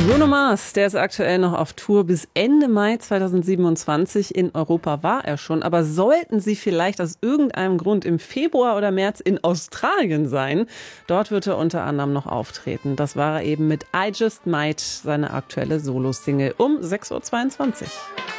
Bruno Mars, der ist aktuell noch auf Tour bis Ende Mai 2027. In Europa war er schon. Aber sollten Sie vielleicht aus irgendeinem Grund im Februar oder März in Australien sein, dort wird er unter anderem noch auftreten. Das war er eben mit I Just Might, seine aktuelle Solo-Single um 6:22 Uhr.